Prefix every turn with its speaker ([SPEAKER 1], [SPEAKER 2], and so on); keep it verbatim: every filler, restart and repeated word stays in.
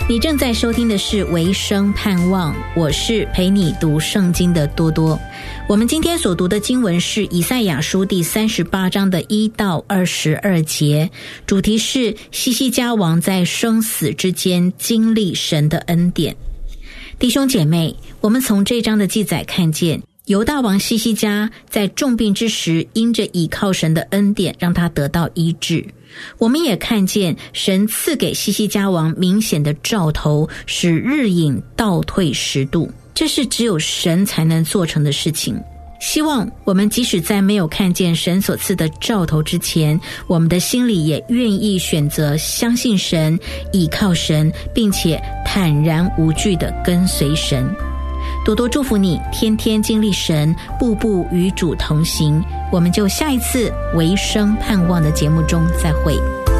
[SPEAKER 1] 你正在收听的是维生盼望，我是陪你读圣经的多多。我们今天所读的经文是以赛亚书第三十八章的一到二十二节，主题是西西家王在生死之间经历神的恩典。弟兄姐妹，我们从这章的记载看见，犹大王西西家在重病之时，因着倚靠神的恩典，让他得到医治。我们也看见神赐给西西家王明显的兆头，使日影倒退十度，这是只有神才能做成的事情。希望我们即使在没有看见神所赐的兆头之前，我们的心里也愿意选择相信神，倚靠神，并且坦然无惧地跟随神。多多祝福你，天天经历神，步步与主同行。我们就下一次维生盼望的节目中再会。